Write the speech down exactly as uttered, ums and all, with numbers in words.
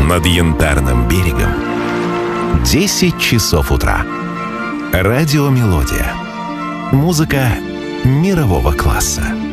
над Янтарным берегом. десять часов утра. Радиомелодия. Музыка мирового класса.